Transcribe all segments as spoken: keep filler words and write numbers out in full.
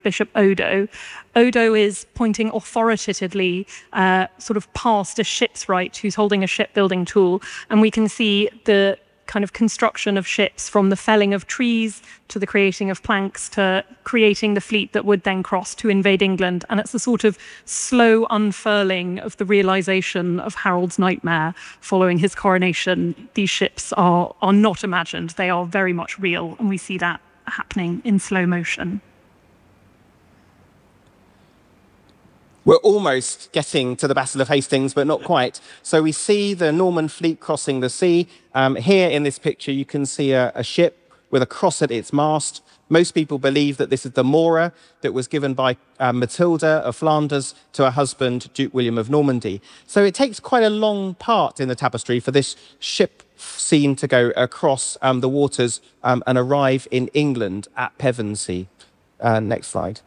Bishop Odo. Odo is pointing authoritatively uh, sort of past a shipwright who's holding a shipbuilding tool, and we can see the kind of construction of ships, from the felling of trees to the creating of planks to creating the fleet that would then cross to invade England. And it's a sort of slow unfurling of the realization of Harold's nightmare following his coronation. These ships are, are not imagined, they are very much real, and we see that happening in slow motion. We're almost getting to the Battle of Hastings, but not quite. So we see the Norman fleet crossing the sea. Um, here in this picture, you can see a, a ship with a cross at its mast. Most people believe that this is the Mora that was given by uh, Matilda of Flanders to her husband, Duke William of Normandy. So it takes quite a long part in the tapestry for this ship scene to go across um, the waters um, and arrive in England at Pevensey. Uh, next slide.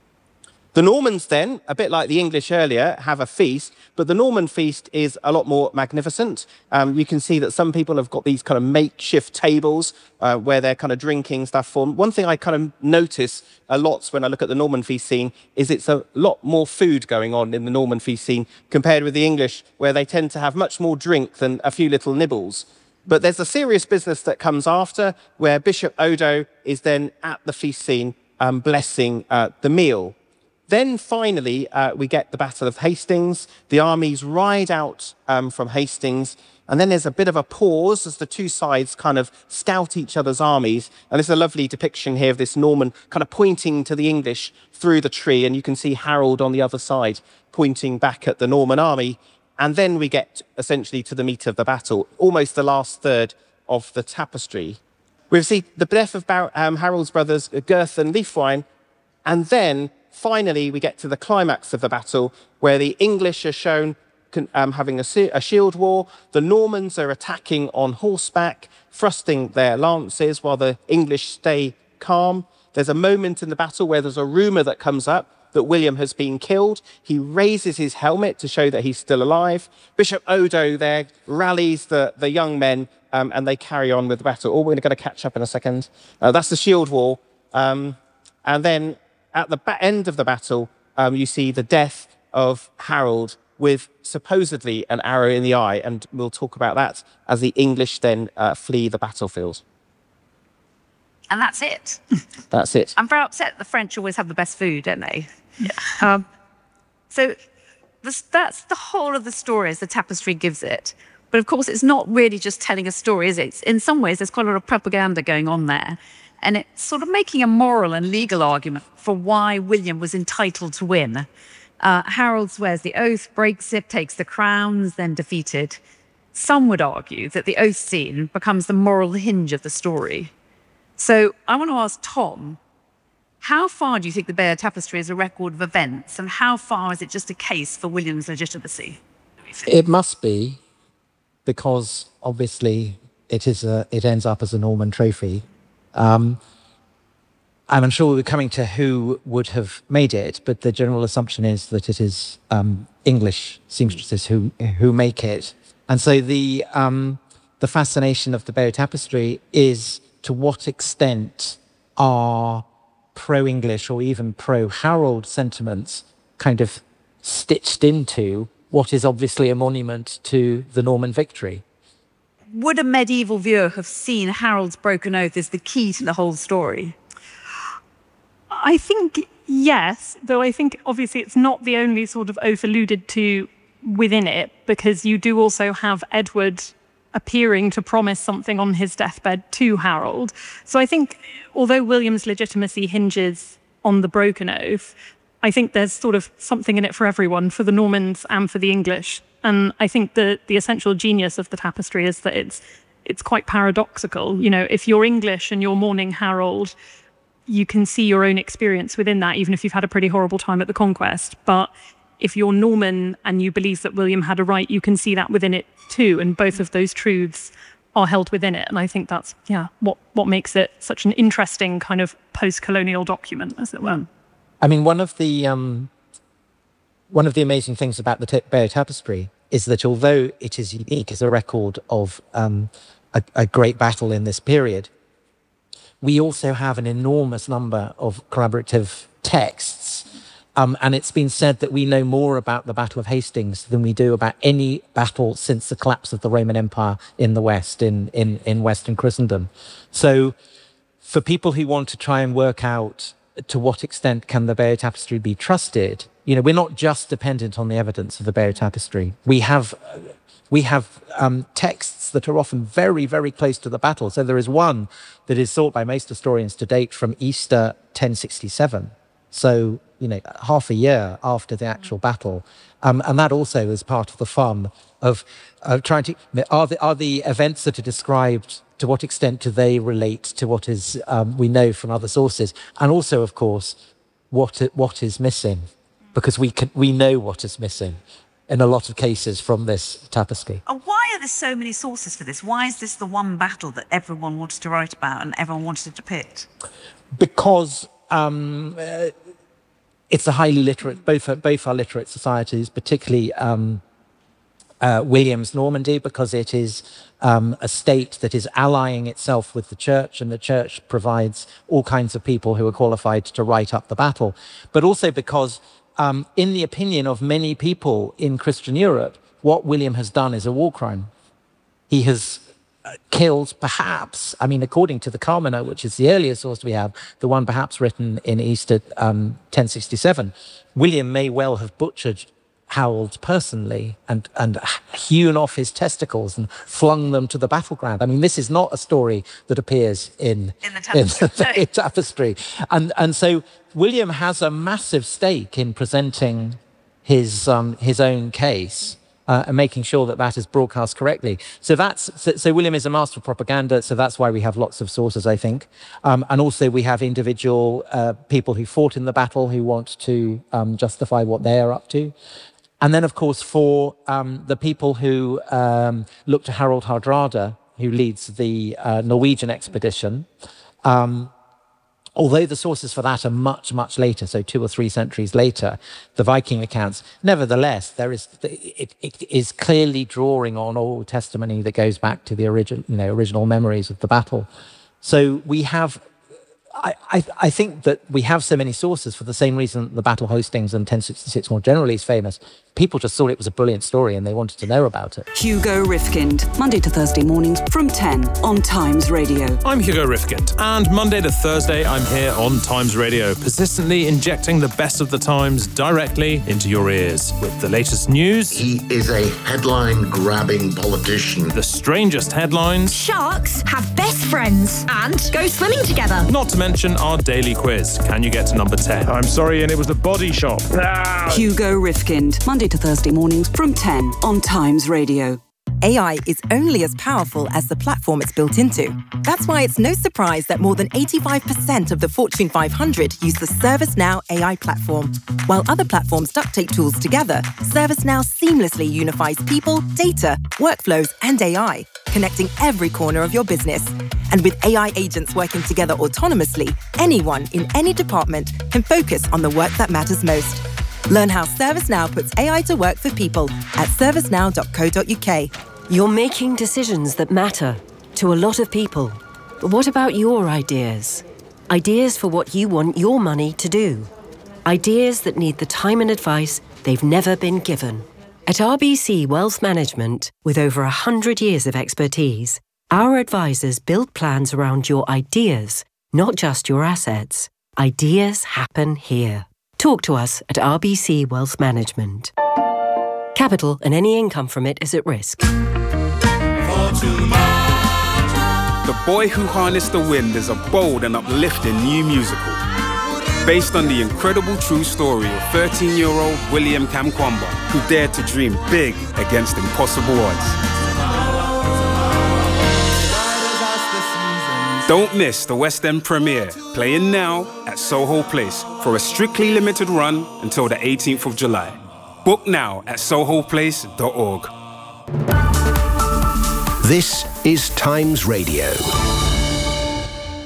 The Normans then, a bit like the English earlier, have a feast, but the Norman feast is a lot more magnificent. Um, you can see that some people have got these kind of makeshift tables uh, where they're kind of drinking stuff for. One thing I kind of notice a lot when I look at the Norman feast scene is it's a lot more food going on in the Norman feast scene compared with the English, where they tend to have much more drink than a few little nibbles. But there's a serious business that comes after, where Bishop Odo is then at the feast scene um, blessing uh, the meal. Then finally, uh, we get the Battle of Hastings. The armies ride out um, from Hastings, and then there's a bit of a pause as the two sides kind of scout each other's armies. And there's a lovely depiction here of this Norman kind of pointing to the English through the tree, and you can see Harold on the other side pointing back at the Norman army. And then we get essentially to the meat of the battle, almost the last third of the tapestry. We see the death of Bar um, Harold's brothers, Gurth and Leofwine, and then finally, we get to the climax of the battle, where the English are shown um, having a, a shield war. The Normans are attacking on horseback, thrusting their lances, while the English stay calm. There's a moment in the battle where there's a rumour that comes up that William has been killed. He raises his helmet to show that he's still alive. Bishop Odo there rallies the, the young men, um, and they carry on with the battle. Oh, we're going to catch up in a second. Uh, that's the shield war. Um, and then at the end of the battle, um, you see the death of Harold with supposedly an arrow in the eye, and we'll talk about that as the English then uh, flee the battlefield. And that's it. That's it. I'm very upset the French always have the best food, don't they? Yeah. Um, so this, that's the whole of the story as the tapestry gives it. But of course, it's not really just telling a story, is it? It's, in some ways, there's quite a lot of propaganda going on there. And it's sort of making a moral and legal argument for why William was entitled to win. Uh, Harold swears the oath, breaks it, takes the crown, is then defeated. Some would argue that the oath scene becomes the moral hinge of the story. So I want to ask Tom, how far do you think the Bayeux Tapestry is a record of events, and how far is it just a case for William's legitimacy? It must be, because obviously it is a, it ends up as a Norman trophy. Um, I'm unsure we're coming to who would have made it, but the general assumption is that it is um, English seamstresses who who make it. And so the um, the fascination of the Bayeux Tapestry is to what extent are pro-English or even pro-Harold sentiments kind of stitched into what is obviously a monument to the Norman victory. Would a medieval viewer have seen Harold's broken oath as the key to the whole story? I think yes, though I think obviously it's not the only sort of oath alluded to within it, because you do also have Edward appearing to promise something on his deathbed to Harold. So I think although William's legitimacy hinges on the broken oath, I think there's sort of something in it for everyone, for the Normans and for the English. And I think the, the essential genius of the tapestry is that it's it's quite paradoxical. You know, if you're English and you're mourning Harold, you can see your own experience within that, even if you've had a pretty horrible time at the conquest. But if you're Norman and you believe that William had a right, you can see that within it too. And both of those truths are held within it. And I think that's, yeah, what, what makes it such an interesting kind of post-colonial document, as it were. I mean, one of the... Um... One of the amazing things about the Bayeux Tapestry is that although it is unique as a record of um, a, a great battle in this period, we also have an enormous number of collaborative texts. Um, and it's been said that we know more about the Battle of Hastings than we do about any battle since the collapse of the Roman Empire in the West, in, in, in Western Christendom. So for people who want to try and work out to what extent can the Bayeux Tapestry be trusted, you know, we're not just dependent on the evidence of the Bayeux Tapestry. We have, we have um, texts that are often very, very close to the battle. So there is one that is thought by most historians to date from Easter ten sixty-seven. So, you know, half a year after the actual battle. Um, and that also is part of the fun of, of trying to, are the, are the events that are described, to what extent do they relate to what is um, we know from other sources? And also, of course, what it, what is missing, because we can, we know what is missing in a lot of cases from this tapestry. And why are there so many sources for this? Why is this the one battle that everyone wanted to write about and everyone wanted to depict? Because um, uh, it's a highly literate, both are, both are literate societies, particularly um, uh, William's Normandy, because it is um, a state that is allying itself with the church, and the church provides all kinds of people who are qualified to write up the battle. But also because, um, in the opinion of many people in Christian Europe, what William has done is a war crime. He has killed, perhaps, I mean, according to the Carmina, which is the earliest source we have, the one perhaps written in Easter um, ten sixty-seven, William may well have butchered Harold personally and, and hewn off his testicles and flung them to the battleground. I mean, this is not a story that appears in, in the tapestry. In the tapestry. And, and so William has a massive stake in presenting his, um, his own case. Uh, and making sure that that is broadcast correctly. So that's so, so William is a master of propaganda, so that's why we have lots of sources, I think. Um, and also we have individual uh, people who fought in the battle who want to um, justify what they are up to. And then, of course, for um, the people who um, look to Harold Hardrada, who leads the uh, Norwegian expedition, um, although the sources for that are much, much later, so two or three centuries later, the Viking accounts, nevertheless, there is it, it is clearly drawing on all testimony that goes back to the original, you know, original memories of the battle. So we have, I, I, I think that we have so many sources for the same reason that the Battle of Hastings and ten sixty-six more generally is famous. People just thought it was a brilliant story and they wanted to know about it. Hugo Rifkind, Monday to Thursday mornings from ten on Times Radio. I'm Hugo Rifkind, and Monday to Thursday I'm here on Times Radio, persistently injecting the best of the Times directly into your ears. With the latest news... He is a headline-grabbing politician. The strangest headlines... Sharks have best friends and go swimming together. Not to mention our daily quiz. Can you get to number ten? I'm sorry, and it was the Body Shop. Ah! Hugo Rifkind, Monday to Thursday mornings from ten on Times Radio. A I is only as powerful as the platform it's built into. That's why it's no surprise that more than eighty-five percent of the Fortune five hundred use the ServiceNow A I platform. While other platforms duct tape tools together, ServiceNow seamlessly unifies people, data, workflows, and A I, connecting every corner of your business. And with A I agents working together autonomously, anyone in any department can focus on the work that matters most. Learn how ServiceNow puts A I to work for people at servicenow dot co dot uk. You're making decisions that matter to a lot of people. But what about your ideas? Ideas for what you want your money to do. Ideas that need the time and advice they've never been given. At R B C Wealth Management, with over one hundred years of expertise, our advisors build plans around your ideas, not just your assets. Ideas happen here. Talk to us at R B C Wealth Management. Capital and any income from it is at risk. The Boy Who Harnessed the Wind is a bold and uplifting new musical based on the incredible true story of thirteen-year-old William Kamkwamba, who dared to dream big against impossible odds. Don't miss the West End premiere, playing now at Soho Place for a strictly limited run until the eighteenth of July. Book now at soho place dot org. This is Times Radio.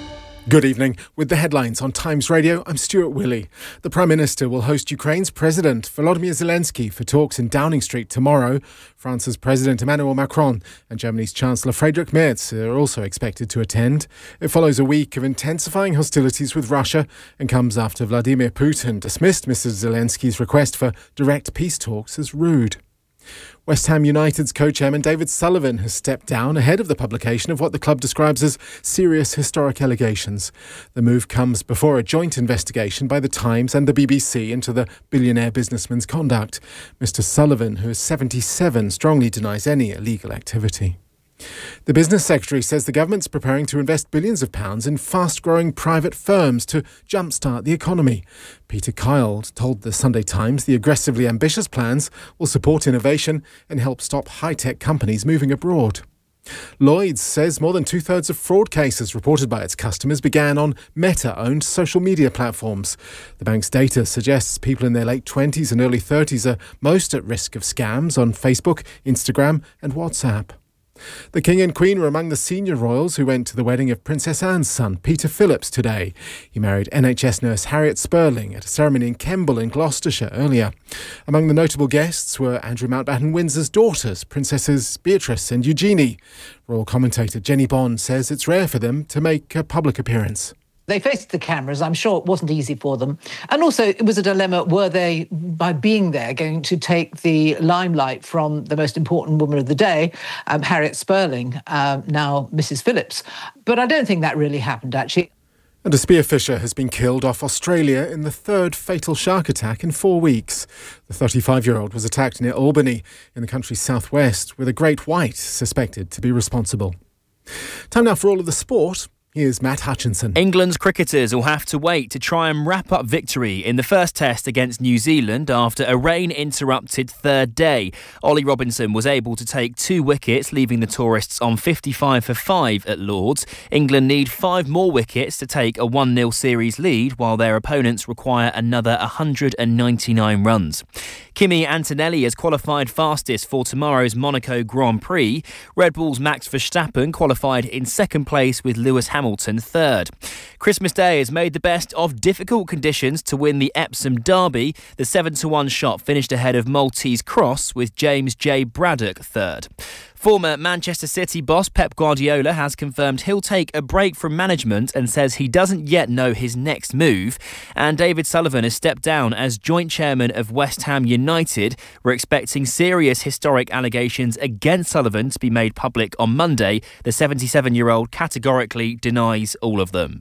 Good evening. With the headlines on Times Radio, I'm Stuart Willey. The Prime Minister will host Ukraine's President Volodymyr Zelensky for talks in Downing Street tomorrow. France's President Emmanuel Macron and Germany's Chancellor Friedrich Merz are also expected to attend. It follows a week of intensifying hostilities with Russia and comes after Vladimir Putin dismissed Mister Zelensky's request for direct peace talks as rude. West Ham United's co-chairman David Sullivan has stepped down ahead of the publication of what the club describes as serious historic allegations. The move comes before a joint investigation by the Times and the B B C into the billionaire businessman's conduct. Mister Sullivan, who is seventy-seven, strongly denies any illegal activity. The Business Secretary says the government's preparing to invest billions of pounds in fast-growing private firms to jumpstart the economy. Peter Kyle told the Sunday Times the aggressively ambitious plans will support innovation and help stop high-tech companies moving abroad. Lloyds says more than two-thirds of fraud cases reported by its customers began on Meta-owned social media platforms. The bank's data suggests people in their late twenties and early thirties are most at risk of scams on Facebook, Instagram and WhatsApp. The King and Queen were among the senior royals who went to the wedding of Princess Anne's son, Peter Phillips, today. He married N H S nurse Harriet Spurling at a ceremony in Kemble in Gloucestershire earlier. Among the notable guests were Andrew Mountbatten Windsor's daughters, Princesses Beatrice and Eugenie. Royal commentator Jenny Bond says it's rare for them to make a public appearance. They faced the cameras. I'm sure it wasn't easy for them. And also, it was a dilemma. Were they, by being there, going to take the limelight from the most important woman of the day, um, Harriet Spurling, um, now Missus Phillips? But I don't think that really happened, actually. And a spearfisher has been killed off Australia in the third fatal shark attack in four weeks. The thirty-five-year-old was attacked near Albany in the country's southwest, with a great white suspected to be responsible. Time now for all of the sport. Here's Matt Hutchinson. England's cricketers will have to wait to try and wrap up victory in the first test against New Zealand after a rain-interrupted third day. Ollie Robinson was able to take two wickets, leaving the tourists on fifty-five for five at Lord's. England need five more wickets to take a one nil series lead, while their opponents require another one hundred ninety-nine runs. Kimi Antonelli has qualified fastest for tomorrow's Monaco Grand Prix. Red Bull's Max Verstappen qualified in second place with Lewis Hamilton third. Christmas Day has made the best of difficult conditions to win the Epsom Derby. The seven to one shot finished ahead of Maltese Cross with James J. Braddock third. Former Manchester City boss Pep Guardiola has confirmed he'll take a break from management and says he doesn't yet know his next move. And David Sullivan has stepped down as joint chairman of West Ham United. We're expecting serious historic allegations against Sullivan to be made public on Monday. The seventy-seven-year-old categorically denies all of them.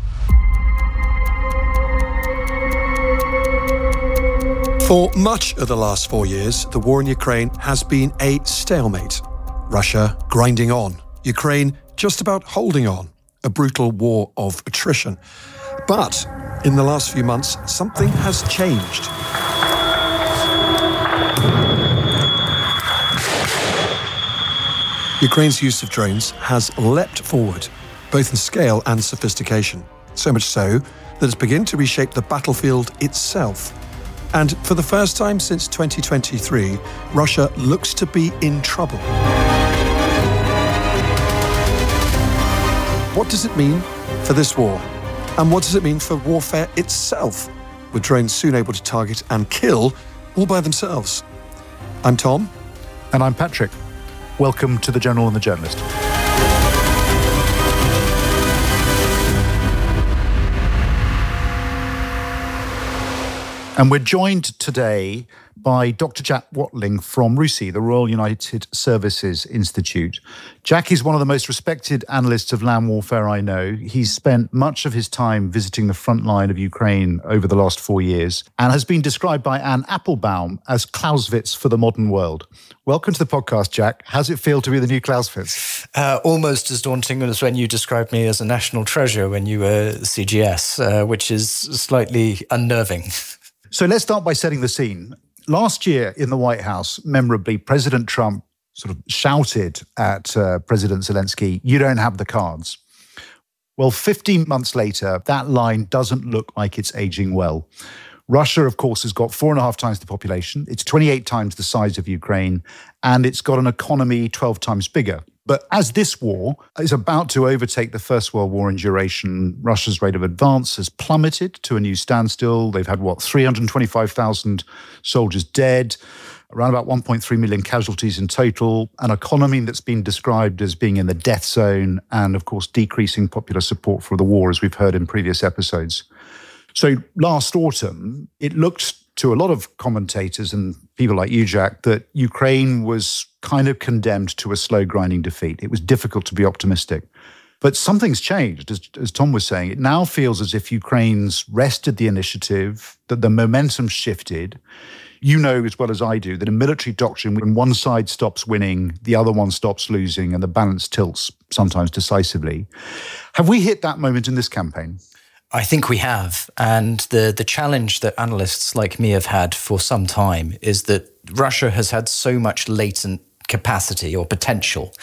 For much of the last four years, the war in Ukraine has been a stalemate. Russia grinding on, Ukraine just about holding on, a brutal war of attrition. But in the last few months, something has changed. Ukraine's use of drones has leapt forward, both in scale and sophistication, so much so that it's begun to reshape the battlefield itself. And for the first time since twenty twenty-three, Russia looks to be in trouble. What does it mean for this war? And what does it mean for warfare itself, with drones soon able to target and kill all by themselves? I'm Tom. And I'm Patrick. Welcome to The General and the Journalist. And we're joined today by Doctor Jack Watling from RUSI, the Royal United Services Institute. Jack is one of the most respected analysts of land warfare I know. He's spent much of his time visiting the front line of Ukraine over the last four years and has been described by Anne Applebaum as Clausewitz for the modern world. Welcome to the podcast, Jack. How's it feel to be the new Clausewitz? Uh, almost as daunting as when you described me as a national treasure when you were C G S, uh, which is slightly unnerving. So let's start by setting the scene. Last year in the White House, memorably, President Trump sort of shouted at uh, President Zelensky, "You don't have the cards." Well, fifteen months later, that line doesn't look like it's aging well. Russia, of course, has got four and a half times the population. It's twenty-eight times the size of Ukraine, and it's got an economy twelve times bigger. But as this war is about to overtake the First World War in duration, Russia's rate of advance has plummeted to a new standstill. They've had, what, three hundred twenty-five thousand soldiers dead, around about one point three million casualties in total, an economy that's been described as being in the death zone, and, of course, decreasing popular support for the war, as we've heard in previous episodes. So last autumn, it looked to a lot of commentators and people like you, Jack, that Ukraine was kind of condemned to a slow grinding defeat. It was difficult to be optimistic. But something's changed, as, as Tom was saying. It now feels as if Ukraine's wrested the initiative, that the momentum shifted. You know as well as I do that in military doctrine, when one side stops winning, the other one stops losing, and the balance tilts sometimes decisively. Have we hit that moment in this campaign? I think we have. And the, the challenge that analysts like me have had for some time is that Russia has had so much latent capacity or potential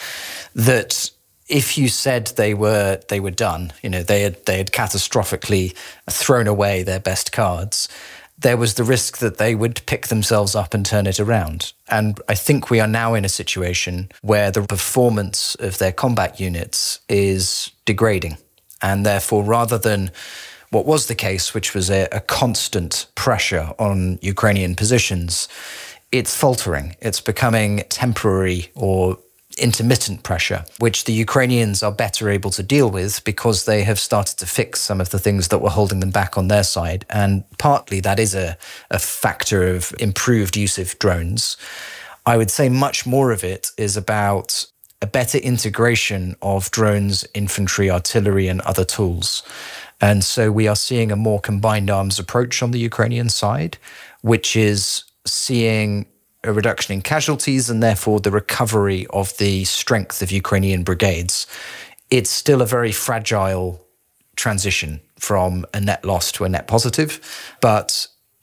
that if you said they were they were done, you know, they had they had catastrophically thrown away their best cards, there was the risk that they would pick themselves up and turn it around. And I think we are now in a situation where the performance of their combat units is degrading. And therefore, rather than what was the case, which was a, a constant pressure on Ukrainian positions, it's faltering. It's becoming temporary or intermittent pressure, which the Ukrainians are better able to deal with because they have started to fix some of the things that were holding them back on their side. And partly that is a, a factor of improved use of drones. I would say much more of it is about a better integration of drones, infantry, artillery, and other tools. And so we are seeing a more combined arms approach on the Ukrainian side, which is seeing a reduction in casualties and therefore the recovery of the strength of Ukrainian brigades. It's still a very fragile transition from a net loss to a net positive. But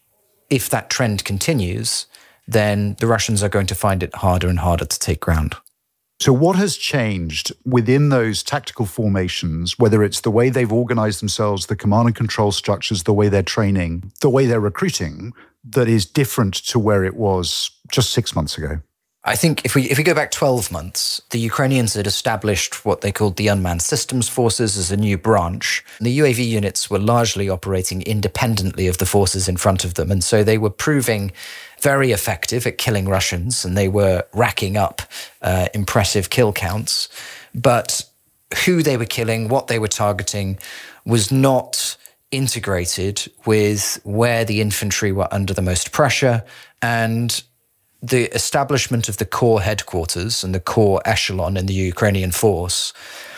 if that trend continues, then the Russians are going to find it harder and harder to take ground. So what has changed within those tactical formations, whether it's the way they've organized themselves, the command and control structures, the way they're training, the way they're recruiting, that is different to where it was just six months ago? I think if we if we go back twelve months, the Ukrainians had established what they called the Unmanned Systems Forces as a new branch. The U A V units were largely operating independently of the forces in front of them, and so they were proving very effective at killing Russians, and they were racking up uh, impressive kill counts. But who they were killing, what they were targeting, was not integrated with where the infantry were under the most pressure, and the establishment of the core headquarters and the core echelon in the Ukrainian force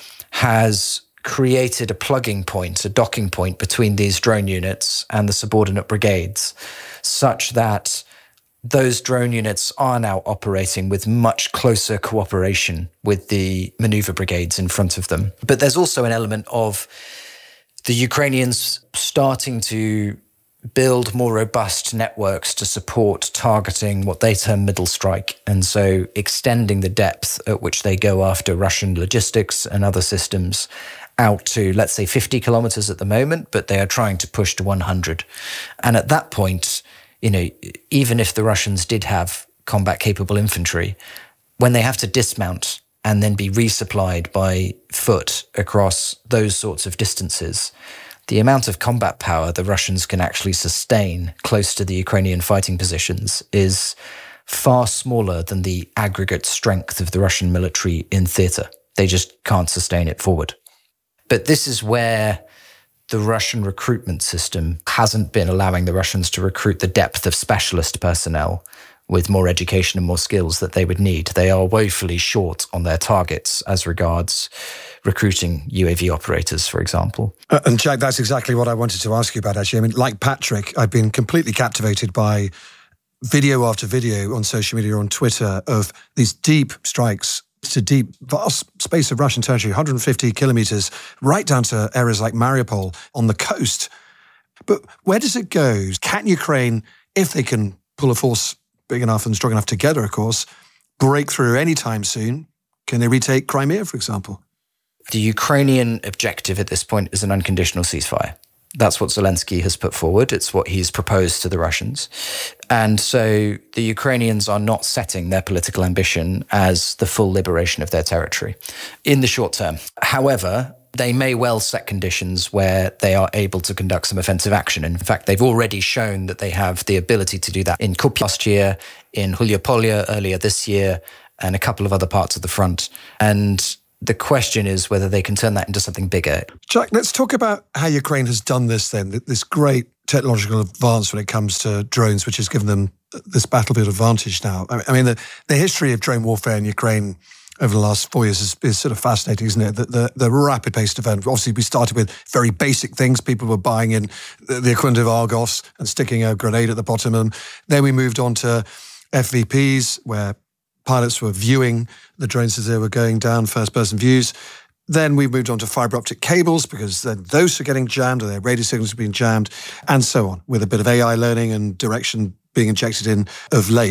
has created a plugging point, a docking point between these drone units and the subordinate brigades, such that those drone units are now operating with much closer cooperation with the maneuver brigades in front of them. But there's also an element of the Ukrainians starting to build more robust networks to support targeting what they term middle strike, and so extending the depth at which they go after Russian logistics and other systems out to, let's say, fifty kilometers at the moment, but they are trying to push to one hundred. And at that point, you know, even if the Russians did have combat-capable infantry, when they have to dismount and then be resupplied by foot across those sorts of distances, the amount of combat power the Russians can actually sustain close to the Ukrainian fighting positions is far smaller than the aggregate strength of the Russian military in theatre. They just can't sustain it forward. But this is where the Russian recruitment system hasn't been allowing the Russians to recruit the depth of specialist personnel with more education and more skills that they would need. They are woefully short on their targets as regards recruiting U A V operators, for example. Uh, and Jack, that's exactly what I wanted to ask you about, actually. I mean, like Patrick, I've been completely captivated by video after video on social media, on Twitter, of these deep strikes to deep, vast space of Russian territory, one hundred fifty kilometers, right down to areas like Mariupol on the coast. But where does it go? Can Ukraine, if they can pull a force big enough and strong enough together, of course, break through anytime soon? Can they retake Crimea, for example? The Ukrainian objective at this point is an unconditional ceasefire. That's what Zelensky has put forward. It's what he's proposed to the Russians. And so the Ukrainians are not setting their political ambition as the full liberation of their territory in the short term. However, they may well set conditions where they are able to conduct some offensive action. In fact, they've already shown that they have the ability to do that in Kupiansk last year, in Hulyopolya earlier this year, and a couple of other parts of the front. And the question is whether they can turn that into something bigger. Jack, let's talk about how Ukraine has done this then, this great technological advance when it comes to drones, which has given them this battlefield advantage now. I mean, the, the history of drone warfare in Ukraine over the last four years is, is sort of fascinating, isn't it? The, the, the rapid pace of development. Obviously, we started with very basic things. People were buying in the, the equivalent of Argos and sticking a grenade at the bottom of them. Then we moved on to F V Ps, where pilots were viewing the drones as they were going down, first-person views. Then we moved on to fibre optic cables, because then those are getting jammed, or their radio signals are being jammed, and so on, with a bit of A I learning and direction being injected in of late.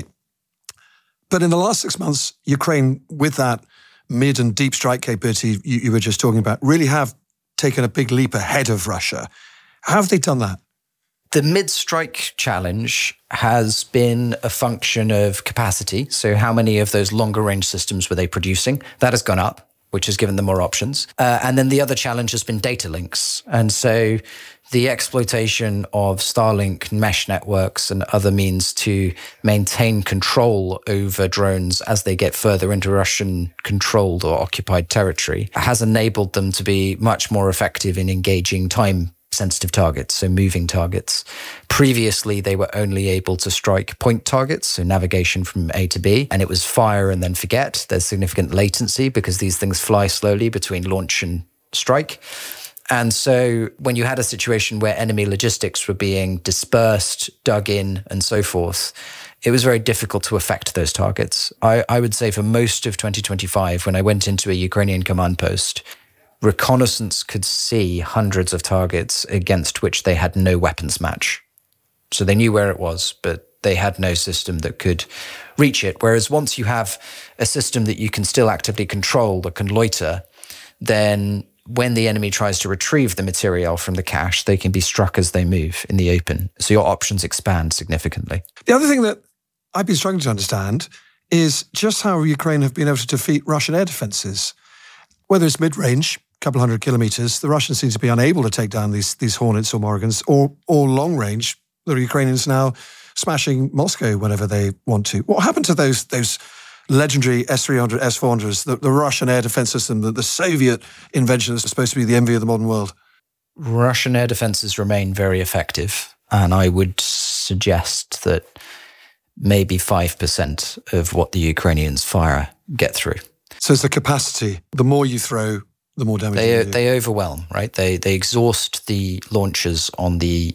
But in the last six months, Ukraine, with that mid and deep strike capability you, you were just talking about, really have taken a big leap ahead of Russia. How have they done that? The mid-strike challenge has been a function of capacity. So how many of those longer-range systems were they producing? That has gone up, which has given them more options. Uh, and then the other challenge has been data links. And so the exploitation of Starlink mesh networks and other means to maintain control over drones as they get further into Russian-controlled or occupied territory has enabled them to be much more effective in engaging time sensitive targets, so moving targets. Previously, they were only able to strike point targets, so navigation from A to B, and it was fire and then forget. There's significant latency because these things fly slowly between launch and strike. And so when you had a situation where enemy logistics were being dispersed, dug in, and so forth, it was very difficult to affect those targets. I, I would say for most of twenty twenty-five, when I went into a Ukrainian command post, reconnaissance could see hundreds of targets against which they had no weapons match. So they knew where it was, but they had no system that could reach it. Whereas once you have a system that you can still actively control that can loiter, then when the enemy tries to retrieve the material from the cache, they can be struck as they move in the open. So your options expand significantly. The other thing that I've been struggling to understand is just how Ukraine have been able to defeat Russian air defences. Whether it's mid-range, a couple hundred kilometres, the Russians seem to be unable to take down these these Hornets or Morrigans, or, or long-range, the Ukrainians now smashing Moscow whenever they want to. What happened to those those legendary S three hundred, S four hundreds, the, the Russian air defence system, the, the Soviet invention that's supposed to be the envy of the modern world? Russian air defences remain very effective, and I would suggest that maybe five percent of what the Ukrainians fire get through. So it's the capacity. The more you throw, the more damage they, you do. They overwhelm, right? They, they exhaust the launchers on the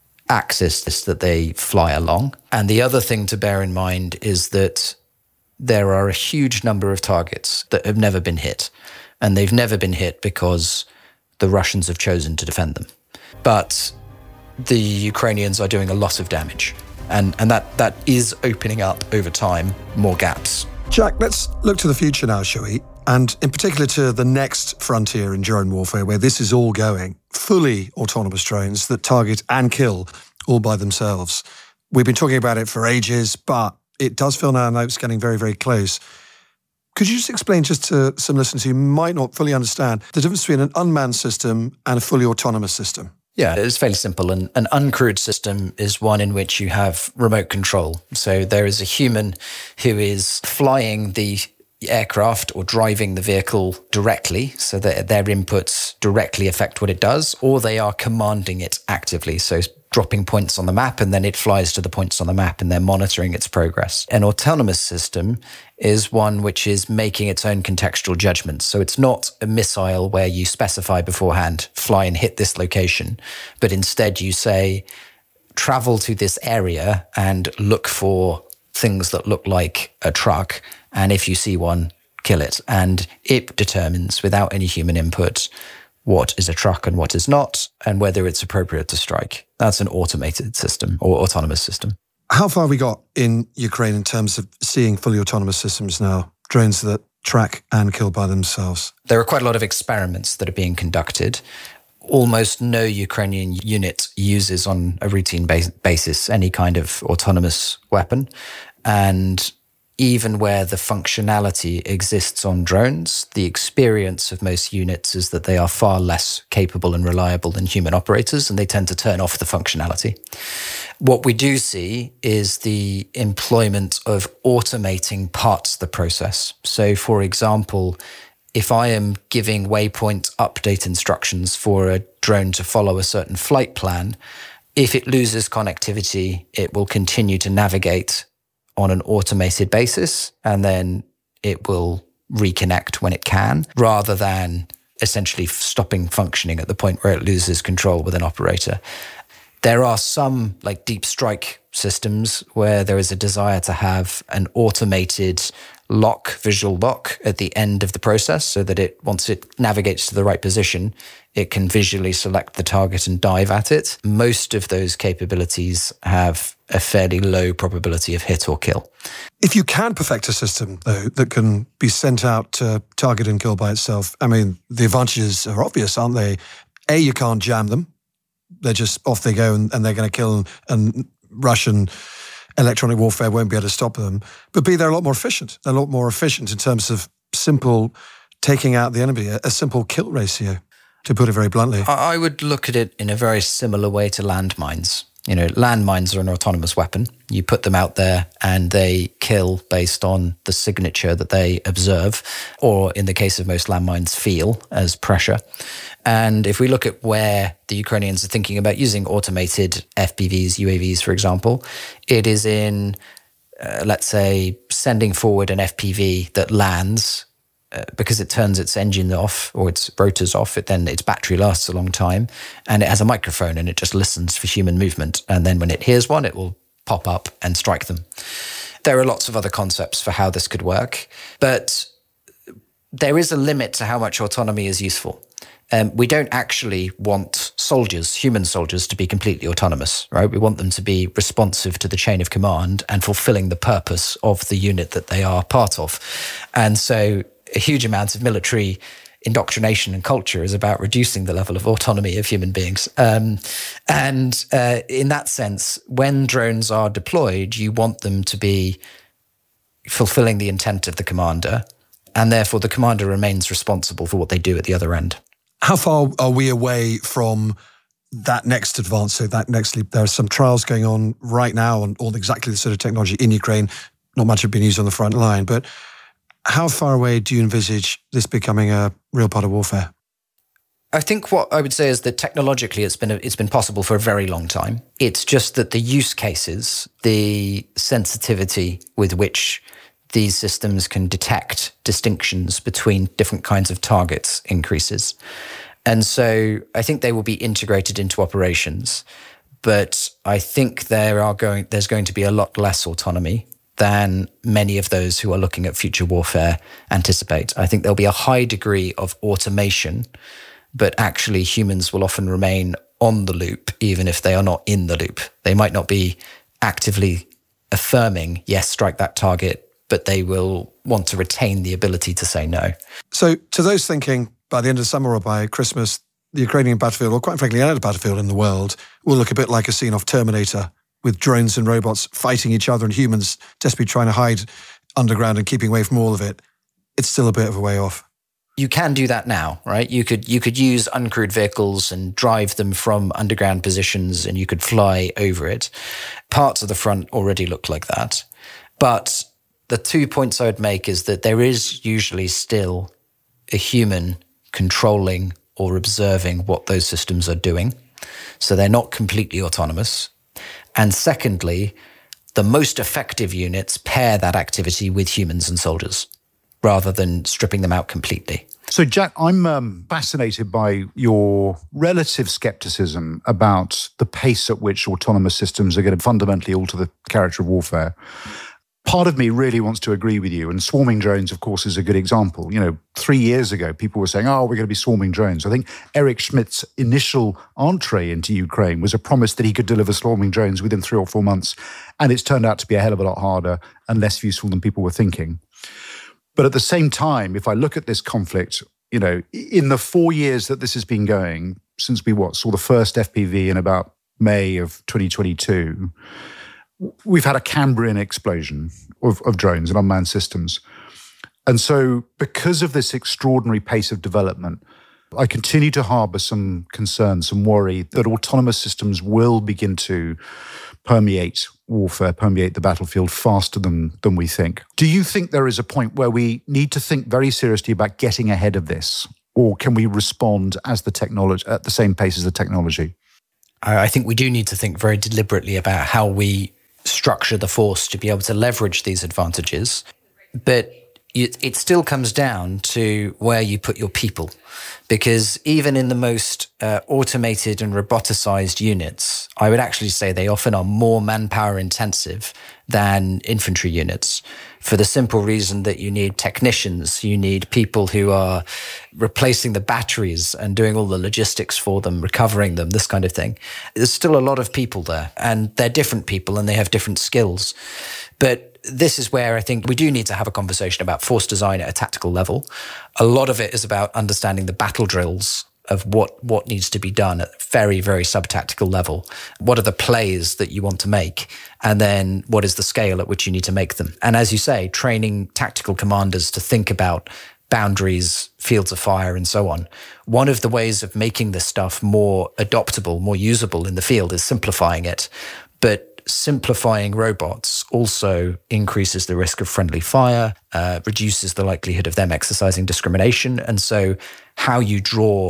axis that they fly along. And the other thing to bear in mind is that there are a huge number of targets that have never been hit. And they've never been hit because the Russians have chosen to defend them. But the Ukrainians are doing a lot of damage. And, and that, that is opening up over time more gaps. Jack, let's look to the future now, shall we? And in particular to the next frontier in drone warfare, where this is all going. Fully autonomous drones that target and kill all by themselves. We've been talking about it for ages, but it does feel now like it's getting very, very close. Could you just explain just to some listeners who might not fully understand the difference between an unmanned system and a fully autonomous system? Yeah, it's fairly simple. An, an uncrewed system is one in which you have remote control. So there is a human who is flying the aircraft or driving the vehicle directly, so that their inputs directly affect what it does, or they are commanding it actively. So dropping points on the map, and then it flies to the points on the map, and they're monitoring its progress. An autonomous system is one which is making its own contextual judgments. So it's not a missile where you specify beforehand, fly and hit this location, but instead you say, travel to this area and look for things that look like a truck, and if you see one, kill it. And it determines, without any human input, what is a truck and what is not, and whether it's appropriate to strike. That's an automated system or autonomous system. How far have we got in Ukraine in terms of seeing fully autonomous systems now, drones that track and kill by themselves? There are quite a lot of experiments that are being conducted. almost no Ukrainian unit uses on a routine bas- basis any kind of autonomous weapon. And even where the functionality exists on drones, the experience of most units is that they are far less capable and reliable than human operators, and they tend to turn off the functionality. What we do see is the employment of automating parts of the process. So, for example, if I am giving waypoint update instructions for a drone to follow a certain flight plan, if it loses connectivity, it will continue to navigate on an automated basis, and then it will reconnect when it can, rather than essentially stopping functioning at the point where it loses control with an operator. There are some like deep strike systems where there is a desire to have an automated lock, visual lock at the end of the process, so that it, once it navigates to the right position, it can visually select the target and dive at it. Most of those capabilities have a fairly low probability of hit or kill. If you can perfect a system, though, that can be sent out to target and kill by itself, I mean, the advantages are obvious, aren't they? A, you can't jam them. They're just off they go, and, and they're going to kill, and Russian electronic warfare won't be able to stop them. But B, they're a lot more efficient. They're a lot more efficient in terms of simple taking out the enemy, a, a simple kill ratio, to put it very bluntly. I would look at it in a very similar way to landmines. You know, landmines are an autonomous weapon. You put them out there and they kill based on the signature that they observe, or in the case of most landmines, feel as pressure. And if we look at where the Ukrainians are thinking about using automated F P Vs, U A Vs, for example, it is in, uh, let's say, sending forward an F P V that lands uh, because it turns its engine off or its rotors off. It then its battery lasts a long time, and it has a microphone and it just listens for human movement. And then when it hears one, it will pop up and strike them. There are lots of other concepts for how this could work, but there is a limit to how much autonomy is useful. Um, we don't actually want soldiers, human soldiers, to be completely autonomous, right? We want them to be responsive to the chain of command and fulfilling the purpose of the unit that they are part of. And so a huge amount of military indoctrination and culture is about reducing the level of autonomy of human beings. Um, and uh, in that sense, when drones are deployed, you want them to be fulfilling the intent of the commander, and therefore the commander remains responsible for what they do at the other end. How far are we away from that next advance, so that next leap? There are some trials going on right now on all exactly the sort of technology in Ukraine. Not much have been used on the front line, but how far away do you envisage this becoming a real part of warfare? I think what I would say is that technologically it's been it's been possible for a very long time. It's just that the use cases, the sensitivity with which these systems can detect distinctions between different kinds of targets increases. And so I think they will be integrated into operations, but I think there are going there's going to be a lot less autonomy than many of those who are looking at future warfare anticipate. I think there'll be a high degree of automation, but actually humans will often remain on the loop, even if they are not in the loop. They might not be actively affirming, yes, strike that target, but they will want to retain the ability to say no. So to those thinking by the end of summer or by Christmas, the Ukrainian battlefield, or quite frankly, any other battlefield in the world, will look a bit like a scene off Terminator, with drones and robots fighting each other and humans desperately trying to hide underground and keeping away from all of it. It's still a bit of a way off. You can do that now, right? You could you could use uncrewed vehicles and drive them from underground positions, and you could fly over it. Parts of the front already look like that. But the two points I would make is that there is usually still a human controlling or observing what those systems are doing. So they're not completely autonomous. And secondly, the most effective units pair that activity with humans and soldiers rather than stripping them out completely. So, Jack, I'm um, fascinated by your relative skepticism about the pace at which autonomous systems are going to fundamentally alter the character of warfare. Part of me really wants to agree with you, and swarming drones, of course, is a good example. You know, three years ago, people were saying, oh, we're going to be swarming drones. I think Eric Schmidt's initial entree into Ukraine was a promise that he could deliver swarming drones within three or four months, and it's turned out to be a hell of a lot harder and less useful than people were thinking. But at the same time, if I look at this conflict, you know, in the four years that this has been going, since we what saw the first F P V in about May of twenty twenty-two, we've had a Cambrian explosion of, of drones and unmanned systems. And so because of this extraordinary pace of development, I continue to harbour some concern, some worry that autonomous systems will begin to permeate warfare, permeate the battlefield faster than, than we think. Do you think there is a point where we need to think very seriously about getting ahead of this? Or can we respond as the technology at the same pace as the technology? I think we do need to think very deliberately about how we structure the force to be able to leverage these advantages. But it, it still comes down to where you put your people. Because even in the most uh, automated and roboticized units, I would actually say they often are more manpower intensive than infantry units, for the simple reason that you need technicians, you need people who are replacing the batteries and doing all the logistics for them, recovering them, this kind of thing. There's still a lot of people there, and they're different people and they have different skills. But this is where I think we do need to have a conversation about force design at a tactical level. A lot of it is about understanding the battle drills of what, what needs to be done at very, very sub-tactical level. What are the plays that you want to make? And then what is the scale at which you need to make them? And as you say, training tactical commanders to think about boundaries, fields of fire, and so on. One of the ways of making this stuff more adoptable, more usable in the field is simplifying it. But simplifying robots also increases the risk of friendly fire, uh, reduces the likelihood of them exercising discrimination. And so how you draw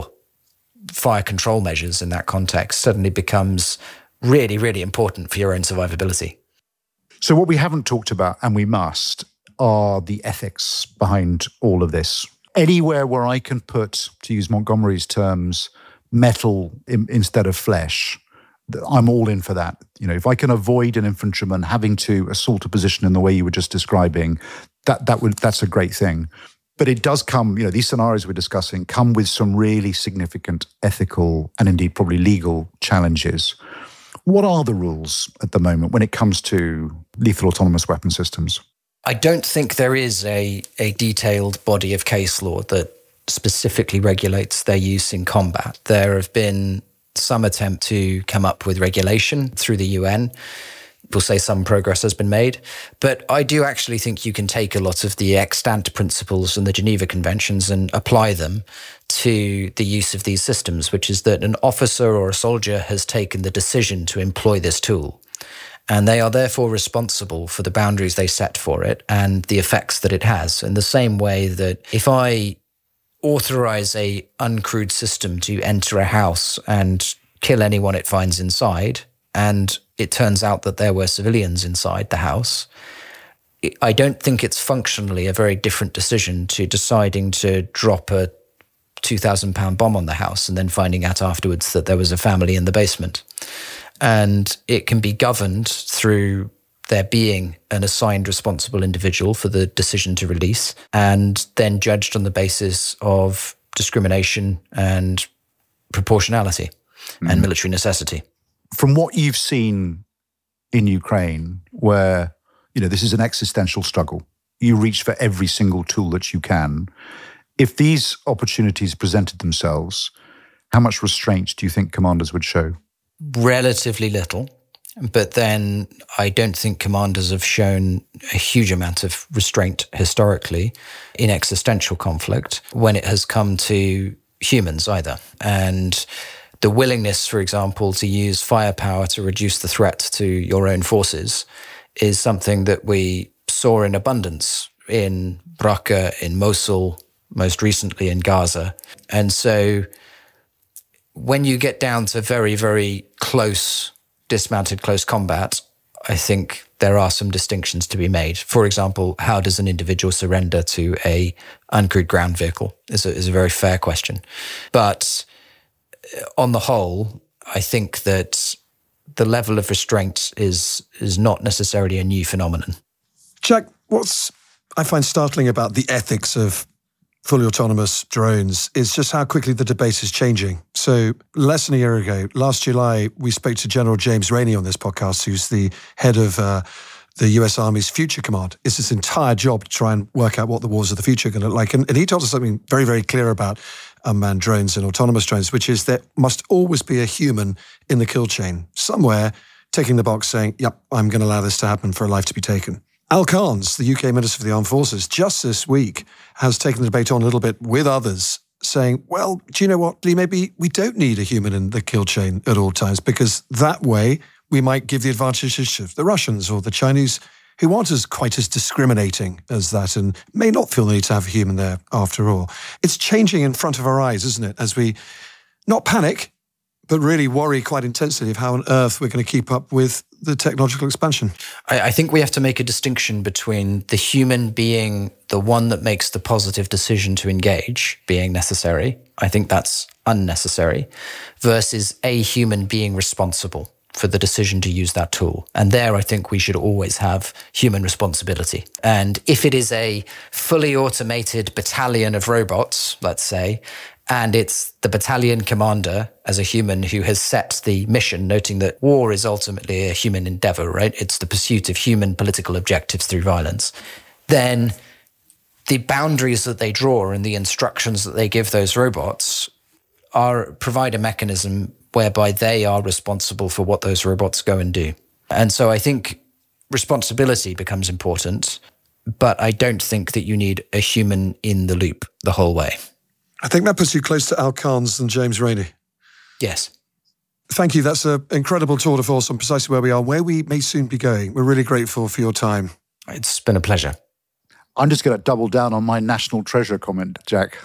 fire control measures in that context suddenly becomes really, really important for your own survivability. So what we haven't talked about, and we must, are the ethics behind all of this. Anywhere where I can put, to use Montgomery's terms, metal in, instead of flesh, I'm all in for that. You know, if I can avoid an infantryman having to assault a position in the way you were just describing, that that would that's a great thing. But it does come, you know, these scenarios we're discussing come with some really significant ethical and indeed probably legal challenges. What are the rules at the moment when it comes to lethal autonomous weapon systems? I don't think there is a, a detailed body of case law that specifically regulates their use in combat. There have been some attempt to come up with regulation through the U N. We'll say some progress has been made. But I do actually think you can take a lot of the extant principles and the Geneva Conventions and apply them to the use of these systems, which is that an officer or a soldier has taken the decision to employ this tool. And they are therefore responsible for the boundaries they set for it and the effects that it has. In the same way that if I authorize a uncrewed system to enter a house and kill anyone it finds inside, and it turns out that there were civilians inside the house, I don't think it's functionally a very different decision to deciding to drop a two thousand pound bomb on the house and then finding out afterwards that there was a family in the basement. And it can be governed through there being an assigned responsible individual for the decision to release, and then judged on the basis of discrimination and proportionality mm. and military necessity. From what you've seen in Ukraine, where, you know, this is an existential struggle, you reach for every single tool that you can. If these opportunities presented themselves, how much restraint do you think commanders would show? Relatively little. But then I don't think commanders have shown a huge amount of restraint historically in existential conflict when it has come to humans either. And the willingness, for example, to use firepower to reduce the threat to your own forces is something that we saw in abundance in Raqqa, in Mosul, most recently in Gaza. And so when you get down to very, very close dismounted close combat, I think there are some distinctions to be made. For example, how does an individual surrender to a uncrewed ground vehicle is a, is a very fair question. But on the whole, I think that the level of restraint is is not necessarily a new phenomenon. Jack, what's I find startling about the ethics of fully autonomous drones is just how quickly the debate is changing. So less than a year ago, last July, we spoke to General James Rainey on this podcast, who's the head of uh, the U S Army's Future Command. It's its entire job to try and work out what the wars of the future are going to look like. And, and he told us something very, very clear about unmanned drones and autonomous drones, which is there must always be a human in the kill chain, somewhere taking the box saying, yep, I'm going to allow this to happen for a life to be taken. Al Carnes, the U K Minister for the Armed Forces, just this week has taken the debate on a little bit with others, saying, well, do you know what, Lee, maybe we don't need a human in the kill chain at all times, because that way we might give the advantages to the Russians or the Chinese, who aren't as quite as discriminating as that and may not feel the need to have a human there after all. It's changing in front of our eyes, isn't it, as we not panic, but really worry quite intensely of how on earth we're going to keep up with the technological expansion. I, I think we have to make a distinction between the human being the one that makes the positive decision to engage being necessary. I think that's unnecessary, versus a human being responsible for the decision to use that tool. And there, I think we should always have human responsibility. And if it is a fully automated battalion of robots, let's say, and it's the battalion commander as a human who has set the mission, noting that war is ultimately a human endeavor, right? It's the pursuit of human political objectives through violence. Then the boundaries that they draw and the instructions that they give those robots are provide a mechanism whereby they are responsible for what those robots go and do. And so I think responsibility becomes important, but I don't think that you need a human in the loop the whole way. I think that puts you close to Al Carnes and James Rainey. Yes. Thank you. That's an incredible tour de force on precisely where we are, where we may soon be going. We're really grateful for your time. It's been a pleasure. I'm just going to double down on my national treasure comment, Jack.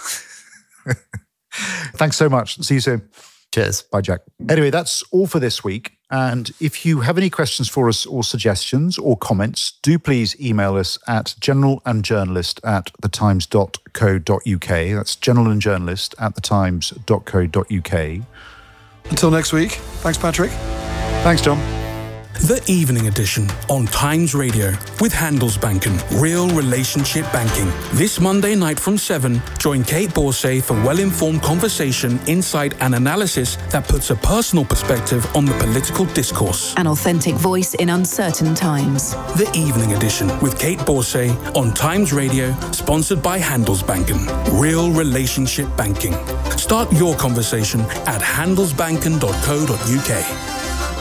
Thanks so much. See you soon. Cheers. Bye, Jack. Anyway, that's all for this week. And if you have any questions for us or suggestions or comments, do please email us at generalandjournalist at thetimes dot co dot uk. That's generalandjournalist at thetimes dot co dot uk. Until next week. Thanks, Patrick. Thanks, John. The Evening Edition on Times Radio with Handelsbanken, real relationship banking. This Monday night from seven, join Kate Borsay for well-informed conversation, insight and analysis that puts a personal perspective on the political discourse. An authentic voice in uncertain times. The Evening Edition with Kate Borsay on Times Radio, sponsored by Handelsbanken, real relationship banking. Start your conversation at handelsbanken dot co dot uk.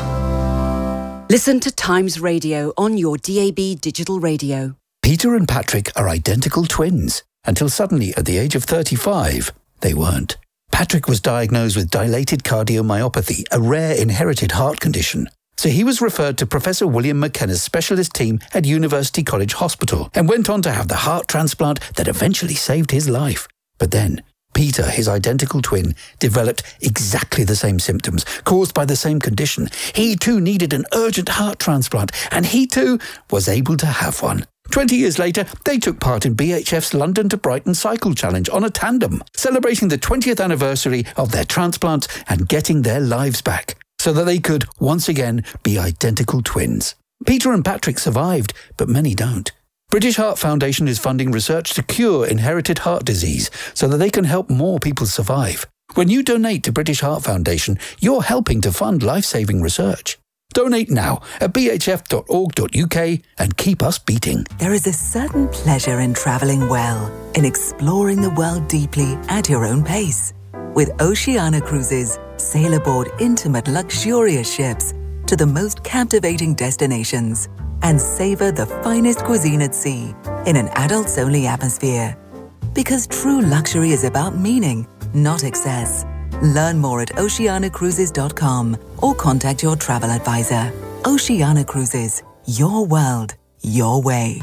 Listen to Times Radio on your D A B digital radio. Peter and Patrick are identical twins, until suddenly, at the age of thirty-five, they weren't. Patrick was diagnosed with dilated cardiomyopathy, a rare inherited heart condition. So he was referred to Professor William McKenna's specialist team at University College Hospital and went on to have the heart transplant that eventually saved his life. But then, Peter, his identical twin, developed exactly the same symptoms caused by the same condition. He too needed an urgent heart transplant, and he too was able to have one. Twenty years later, they took part in B H F's London to Brighton Cycle Challenge on a tandem, celebrating the twentieth anniversary of their transplant and getting their lives back, so that they could once again be identical twins. Peter and Patrick survived, but many don't. British Heart Foundation is funding research to cure inherited heart disease so that they can help more people survive. When you donate to British Heart Foundation, you're helping to fund life-saving research. Donate now at b h f dot org dot u k and keep us beating. There is a certain pleasure in travelling well, in exploring the world deeply at your own pace. With Oceania Cruises, sail aboard intimate, luxurious ships to the most captivating destinations and savor the finest cuisine at sea in an adults-only atmosphere. Because true luxury is about meaning, not excess. Learn more at oceania cruises dot com or contact your travel advisor. Oceania Cruises, your world, your way.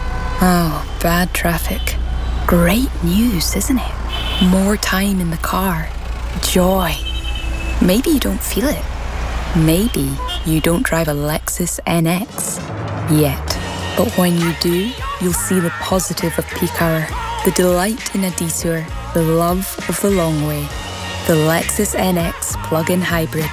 Oh, bad traffic. Great news, isn't it? More time in the car. Joy. Maybe you don't feel it. Maybe you don't drive a Lexus N X yet. But when you do, you'll see the positive of peak hour, the delight in a detour, the love of the long way. The Lexus N X plug-in hybrid.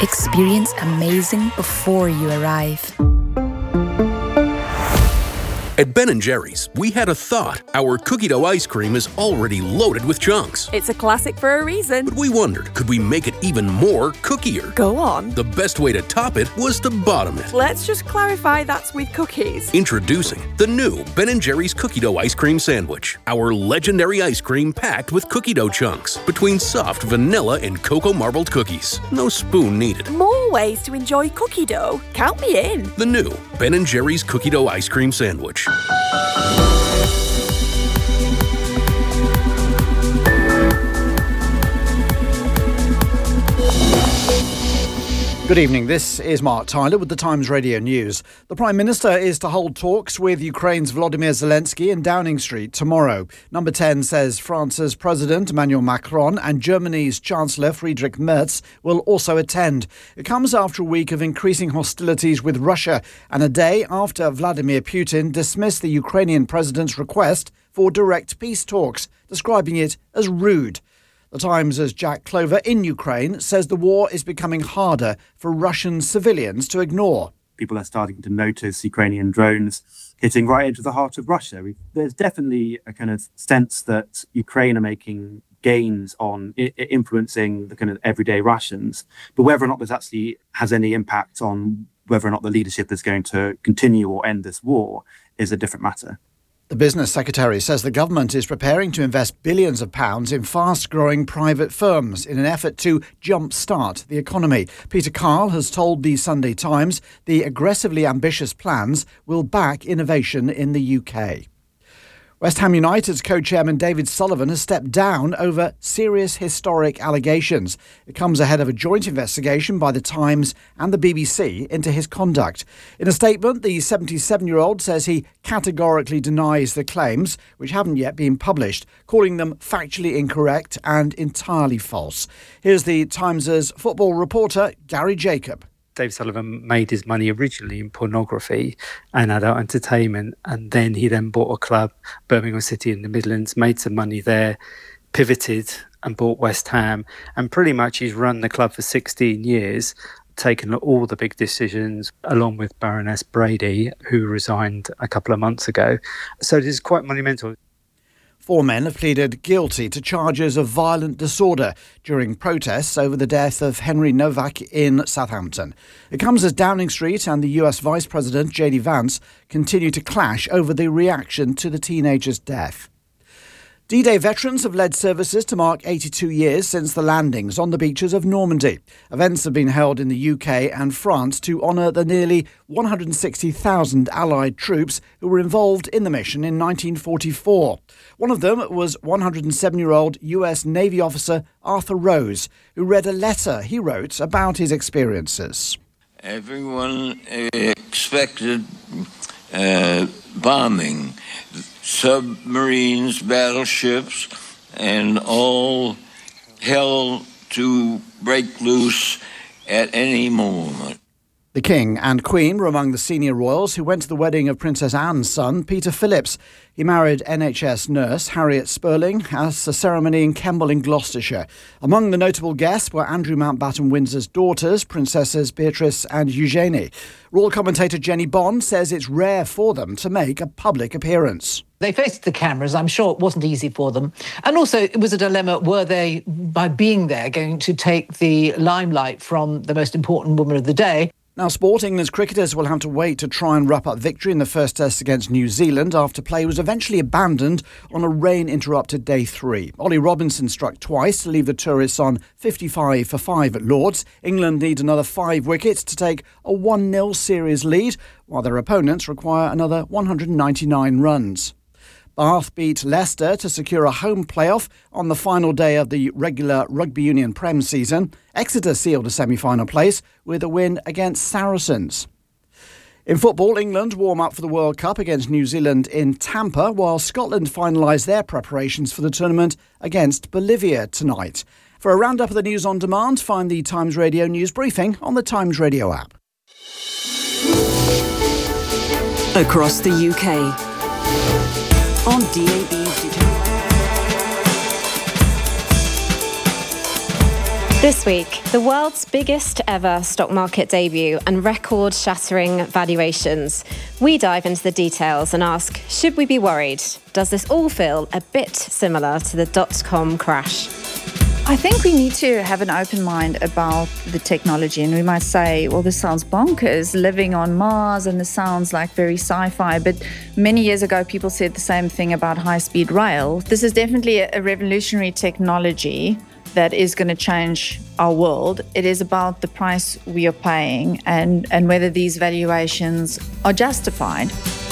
Experience amazing before you arrive. At Ben and Jerry's, we had a thought. Our cookie dough ice cream is already loaded with chunks. It's a classic for a reason. But we wondered, could we make it even more cookier? Go on. The best way to top it was to bottom it. Let's just clarify that's with cookies. Introducing the new Ben and Jerry's cookie dough ice cream sandwich. Our legendary ice cream packed with cookie dough chunks between soft vanilla and cocoa marbled cookies. No spoon needed. More ways to enjoy cookie dough. Count me in. The new Ben and Jerry's cookie dough ice cream sandwich. Good evening, this is Mark Tyler with the Times Radio News. The Prime Minister is to hold talks with Ukraine's Volodymyr Zelensky in Downing Street tomorrow. Number ten says France's President Emmanuel Macron and Germany's Chancellor Friedrich Merz will also attend. It comes after a week of increasing hostilities with Russia and a day after Vladimir Putin dismissed the Ukrainian president's request for direct peace talks, describing it as rude. The Times' Jack Clover in Ukraine says the war is becoming harder for Russian civilians to ignore. People are starting to notice Ukrainian drones hitting right into the heart of Russia. There's definitely a kind of sense that Ukraine are making gains on I- influencing the kind of everyday Russians. But whether or not this actually has any impact on whether or not the leadership is going to continue or end this war is a different matter. The Business Secretary says the government is preparing to invest billions of pounds in fast-growing private firms in an effort to jump-start the economy. Peter Carl has told the Sunday Times the aggressively ambitious plans will back innovation in the U K. West Ham United's co-chairman David Sullivan has stepped down over serious historic allegations. It comes ahead of a joint investigation by The Times and the B B C into his conduct. In a statement, the seventy-seven-year-old says he categorically denies the claims, which haven't yet been published, calling them factually incorrect and entirely false. Here's the Times' football reporter, Gary Jacob. Dave Sullivan made his money originally in pornography and adult entertainment, and then he then bought a club, Birmingham City in the Midlands, made some money there, pivoted and bought West Ham, and pretty much he's run the club for sixteen years, taken all the big decisions along with Baroness Brady, who resigned a couple of months ago. So it is quite monumental. Four men have pleaded guilty to charges of violent disorder during protests over the death of Henry Novak in Southampton. It comes as Downing Street and the U S Vice President J D Vance continue to clash over the reaction to the teenager's death. D-Day veterans have led services to mark eighty-two years since the landings on the beaches of Normandy. Events have been held in the U K and France to honour the nearly one hundred sixty thousand Allied troops who were involved in the mission in nineteen forty-four. One of them was one hundred seven-year-old U S Navy officer Arthur Rose, who read a letter he wrote about his experiences. Everyone expected uh, bombing. Submarines, battleships, and all hell to break loose at any moment. The King and Queen were among the senior royals who went to the wedding of Princess Anne's son, Peter Phillips. He married N H S nurse Harriet Spurling at a ceremony in Kemble in Gloucestershire. Among the notable guests were Andrew Mountbatten Windsor's daughters, Princesses Beatrice and Eugenie. Royal commentator Jenny Bond says it's rare for them to make a public appearance. They faced the cameras. I'm sure it wasn't easy for them. And also it was a dilemma, were they, by being there, going to take the limelight from the most important woman of the day? Now, sport, England's cricketers will have to wait to try and wrap up victory in the first test against New Zealand after play was eventually abandoned on a rain-interrupted day three. Ollie Robinson struck twice to leave the tourists on fifty-five for five at Lord's. England need another five wickets to take a one nil series lead, while their opponents require another one hundred ninety-nine runs. Bath beat Leicester to secure a home playoff on the final day of the regular Rugby Union Prem season. Exeter sealed a semi-final place with a win against Saracens. In football, England warm up for the World Cup against New Zealand in Tampa, while Scotland finalise their preparations for the tournament against Bolivia tonight. For a roundup of the news on demand, find the Times Radio News Briefing on the Times Radio app. Across the U K. On D A B digital. This week, the world's biggest ever stock market debut and record-shattering valuations. We dive into the details and ask, should we be worried? Does this all feel a bit similar to the dot-com crash? I think we need to have an open mind about the technology, and we might say, well, this sounds bonkers, living on Mars, and this sounds like very sci-fi, but many years ago people said the same thing about high-speed rail. This is definitely a revolutionary technology that is going to change our world. It is about the price we are paying and, and whether these valuations are justified.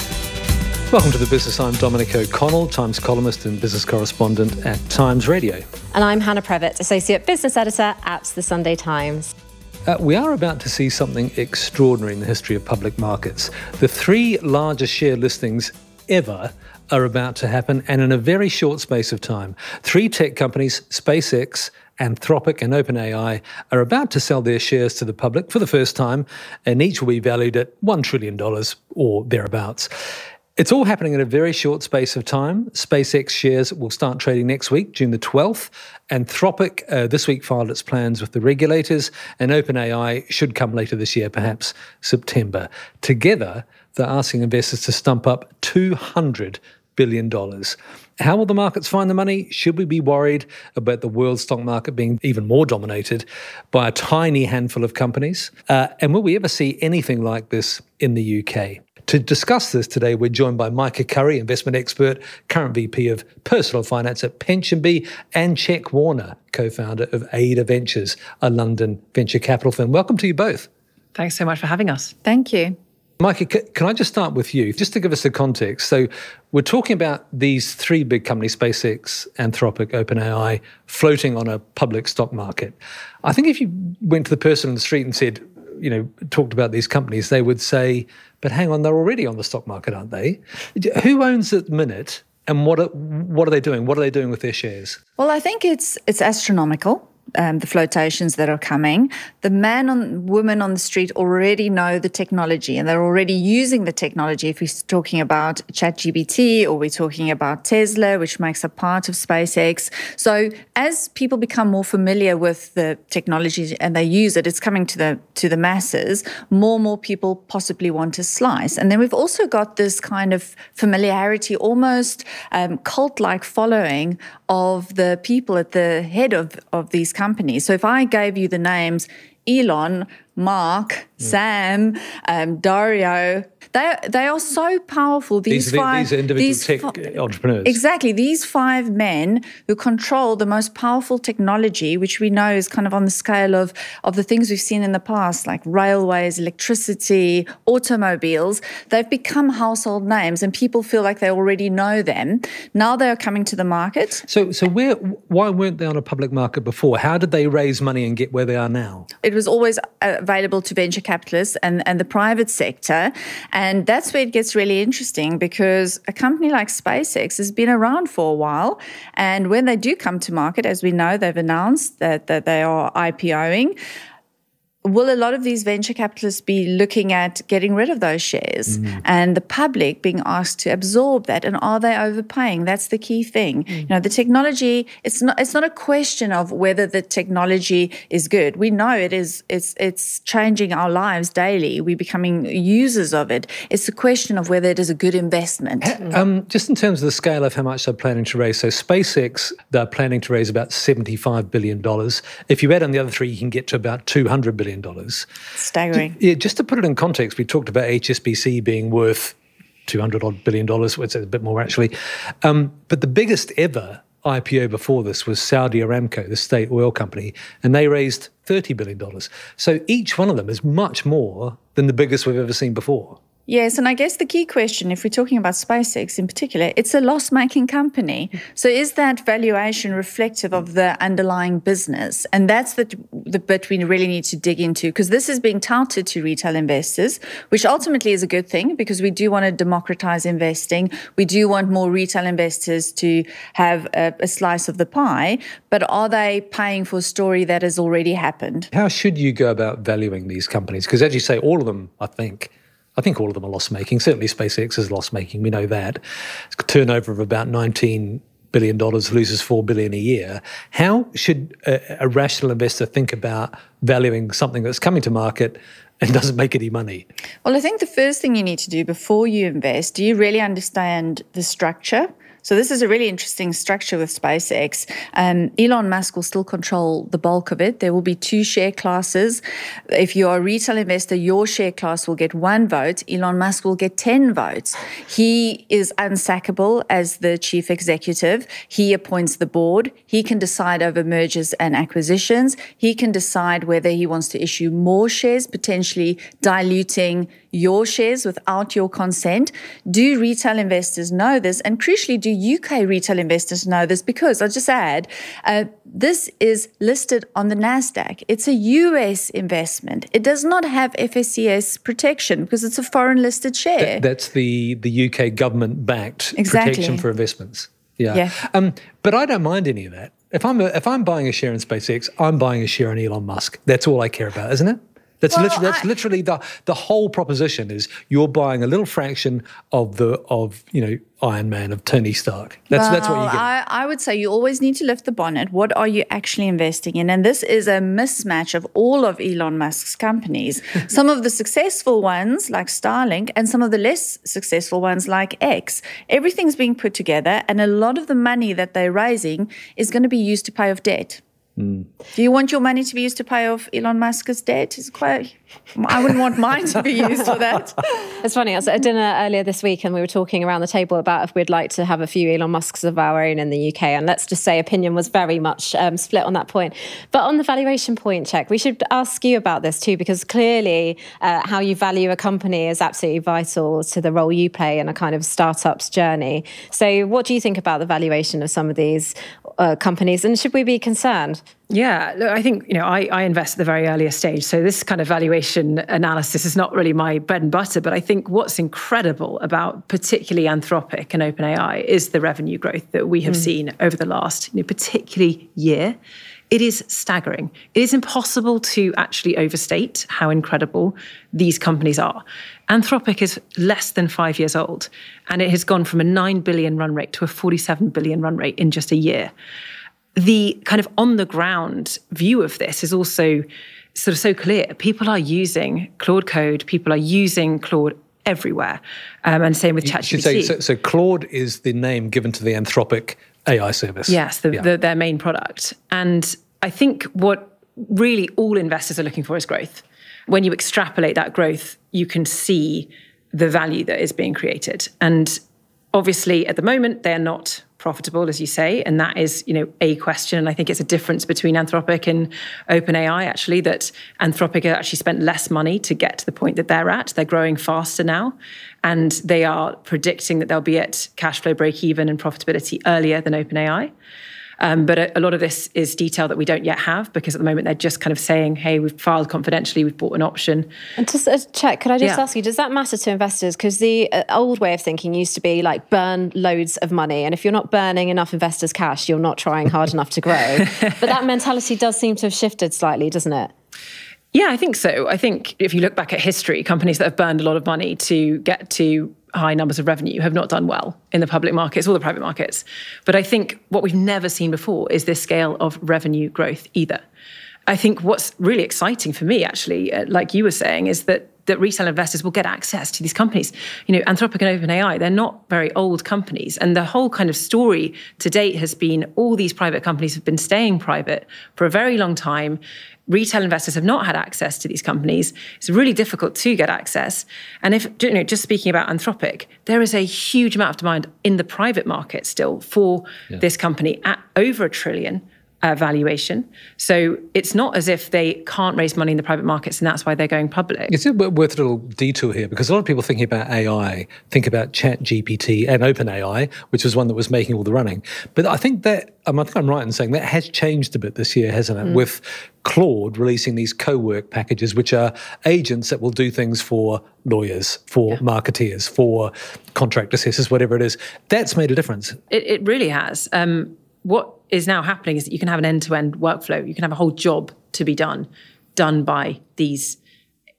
Welcome to The Business. I'm Dominic O'Connell, Times columnist and business correspondent at Times Radio. And I'm Hannah Previtt, Associate Business Editor at The Sunday Times. Uh, we are about to see something extraordinary in the history of public markets. The three largest share listings ever are about to happen, and in a very short space of time. Three tech companies, SpaceX, Anthropic and OpenAI, are about to sell their shares to the public for the first time, and each will be valued at one trillion dollars or thereabouts. It's all happening in a very short space of time. SpaceX shares will start trading next week, June the twelfth. Anthropic uh, this week filed its plans with the regulators, and OpenAI should come later this year, perhaps September. Together, they're asking investors to stump up two hundred billion dollars. How will the markets find the money? Should we be worried about the world stock market being even more dominated by a tiny handful of companies? Uh, and will we ever see anything like this in the U K? To discuss this today, we're joined by Micah Curry, investment expert, current V P of Personal Finance at PensionBee, and Czech Warner, co-founder of Ada Ventures, a London venture capital firm. Welcome to you both. Thanks so much for having us. Thank you. Micah, can I just start with you, just to give us the context? So we're talking about these three big companies, SpaceX, Anthropic, OpenAI, floating on a public stock market. I think if you went to the person in the street and said, you know, talked about these companies, they would say, but hang on, they're already on the stock market, aren't they? Who owns it at the minute, and what are, what are they doing? What are they doing with their shares? Well, I think it's it's astronomical. Um, the flotations that are coming. The man and woman on the street already know the technology, and they're already using the technology. If we're talking about ChatGPT, or we're talking about Tesla, which makes a part of SpaceX. So as people become more familiar with the technology and they use it, it's coming to the to the masses. More and more people possibly want a slice. And then we've also got this kind of familiarity, almost um, cult-like following of the people at the head of, of these companies. So if I gave you the names Elon, Mark, mm. Sam, um, Dario, they they are so powerful. These, these are, five, these are individual these tech fi- entrepreneurs. Exactly. These five men who control the most powerful technology, which we know is kind of on the scale of, of the things we've seen in the past, like railways, electricity, automobiles. They've become household names, and people feel like they already know them. Now they are coming to the market. So, so where? Why weren't they on a public market before? How did they raise money and get where they are now? It was always available to venture capitalists and, and the private sector. And that's where it gets really interesting, because a company like SpaceX has been around for a while. And when they do come to market, as we know, they've announced that, that they are IPOing. Will a lot of these venture capitalists be looking at getting rid of those shares mm. and the public being asked to absorb that? And are they overpaying? That's the key thing. Mm. You know, the technology, it's not it's not a question of whether the technology is good. We know it is, it's, it's changing our lives daily. We're becoming users of it. It's a question of whether it is a good investment. Um, just in terms of the scale of how much they're planning to raise. So SpaceX, they're planning to raise about seventy-five billion dollars. If you add on the other three, you can get to about two hundred billion dollars. Staggering. Yeah, just to put it in context, we talked about H S B C being worth two hundred odd billion dollars, which is a bit more actually. Um, but the biggest ever I P O before this was Saudi Aramco, the state oil company, and they raised thirty billion dollars. So each one of them is much more than the biggest we've ever seen before. Yes, and I guess the key question, if we're talking about SpaceX in particular, it's a loss-making company. So is that valuation reflective of the underlying business? And that's the, the bit we really need to dig into, because this is being touted to retail investors, which ultimately is a good thing, because we do want to democratize investing. We do want more retail investors to have a, a slice of the pie. But are they paying for a story that has already happened? How should you go about valuing these companies? Because as you say, all of them, I think, I think all of them are loss-making. Certainly SpaceX is loss-making. We know that. It's a turnover of about nineteen billion dollars, loses four billion dollars a year. How should a, a rational investor think about valuing something that's coming to market and doesn't make any money? Well, I think the first thing you need to do before you invest, do you really understand the structure? So this is a really interesting structure with SpaceX. Um, Elon Musk will still control the bulk of it. There will be two share classes. If you are a retail investor, your share class will get one vote. Elon Musk will get ten votes. He is unsackable as the chief executive. He appoints the board. He can decide over mergers and acquisitions. He can decide whether he wants to issue more shares, potentially diluting your shares without your consent. Do retail investors know this? And crucially, do U K retail investors know this? Because I'll just add, uh, this is listed on the NASDAQ. It's a U S investment. It does not have F S C S protection because it's a foreign listed share. Th- that's the, the U K government-backed exactly. protection for investments. Yeah. yeah. Um, but I don't mind any of that. If I'm a, if I'm buying a share in SpaceX, I'm buying a share in Elon Musk. That's all I care about, isn't it? That's well, literally that's I, literally the the whole proposition is you're buying a little fraction of the of you know Iron Man of Tony Stark. That's well, that's what you get. I, I would say you always need to lift the bonnet. What are you actually investing in? And this is a mismatch of all of Elon Musk's companies. Some of the successful ones like Starlink and some of the less successful ones like X. Everything's being put together, and a lot of the money that they're raising is going to be used to pay off debt. Mm. Do you want your money to be used to pay off Elon Musk's debt? It's quite. I wouldn't want mine to be used for that. It's funny. I was at dinner earlier this week, and we were talking around the table about if we'd like to have a few Elon Musks of our own in the U K. And let's just say opinion was very much um, split on that point. But on the valuation point, Czech, we should ask you about this too, because clearly uh, how you value a company is absolutely vital to the role you play in a kind of startup's journey. So, what do you think about the valuation of some of these uh, companies, and should we be concerned? Yeah, look, I think, you know, I, I invest at the very earliest stage. So this kind of valuation analysis is not really my bread and butter. But I think what's incredible about particularly Anthropic and OpenAI is the revenue growth that we have mm. seen over the last, you know, particularly year. It is staggering. It is impossible to actually overstate how incredible these companies are. Anthropic is less than five years old, and it has gone from a nine billion run rate to a forty-seven billion run rate in just a year. The kind of on-the-ground view of this is also sort of so clear. People are using Claude Code. People are using Claude everywhere. Um, and same with ChatGPT. Say, so, so Claude is the name given to the Anthropic A I service. Yes, the, yeah. the, their main product. And I think what really all investors are looking for is growth. When you extrapolate that growth, you can see the value that is being created. And obviously, at the moment, they're not profitable, as you say, and that is, you know, a question. And I think it's a difference between Anthropic and OpenAI, actually, that Anthropic actually spent less money to get to the point that they're at. They're growing faster now, and they are predicting that they'll be at cash flow break-even and profitability earlier than OpenAI. Um, but a, a lot of this is detail that we don't yet have, because at the moment they're just kind of saying, hey, we've filed confidentially, we've bought an option. And to uh, check, could I just yeah. ask you, does that matter to investors? Because the uh, old way of thinking used to be like burn loads of money. And if you're not burning enough investors' cash, you're not trying hard enough to grow. But that mentality does seem to have shifted slightly, doesn't it? Yeah, I think so. I think if you look back at history, companies that have burned a lot of money to get to high numbers of revenue have not done well in the public markets or the private markets. But I think what we've never seen before is this scale of revenue growth either. I think what's really exciting for me, actually, uh, like you were saying, is that that retail investors will get access to these companies. You know, Anthropic and OpenAI, they're not very old companies. And the whole kind of story to date has been all these private companies have been staying private for a very long time. Retail investors have not had access to these companies. It's really difficult to get access. And if, you know, just speaking about Anthropic, there is a huge amount of demand in the private market still for yeah. this company at over a trillion uh, valuation. So it's not as if they can't raise money in the private markets and that's why they're going public. It's worth a little detour here, because a lot of people thinking about A I think about ChatGPT and OpenAI, which was one that was making all the running. But I think that, I think I'm right in saying that has changed a bit this year, hasn't it? Mm. With Claude releasing these co-work packages, which are agents that will do things for lawyers, for yeah. marketeers, for contract assessors, whatever it is. That's made a difference. It, it really has. Um, what is now happening is that you can have an end-to-end workflow. You can have a whole job to be done, done by these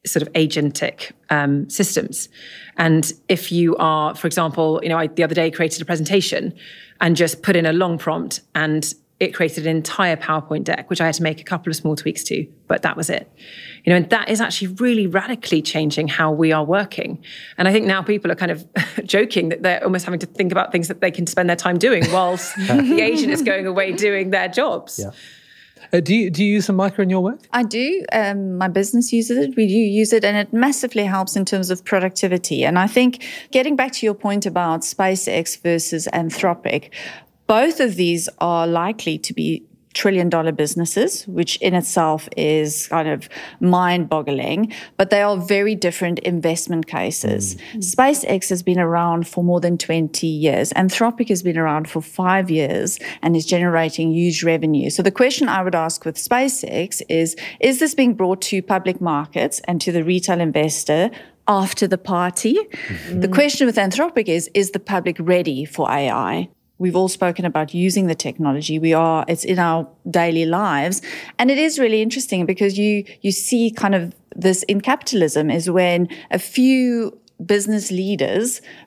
sort of agentic um, systems. And if you are, for example, you know, I the other day created a presentation and just put in a long prompt, and it created an entire PowerPoint deck, which I had to make a couple of small tweaks to, but that was it. You know, and that is actually really radically changing how we are working. And I think now people are kind of joking that they're almost having to think about things that they can spend their time doing whilst the agent is going away doing their jobs. Yeah. Uh, do you do you use some Mica in your work? I do. Um, my business uses it. We do use it, and it massively helps in terms of productivity. And I think getting back to your point about SpaceX versus Anthropic, both of these are likely to be trillion dollar businesses, which in itself is kind of mind boggling, but they are very different investment cases. Mm. SpaceX has been around for more than twenty years. Anthropic has been around for five years and is generating huge revenue. So the question I would ask with SpaceX is, is this being brought to public markets and to the retail investor after the party? Mm-hmm. The question with Anthropic is, is the public ready for A I? We've all spoken about using the technology. We are, it's in our daily lives. And it is really interesting because you, you see kind of this in capitalism is when a few business leaders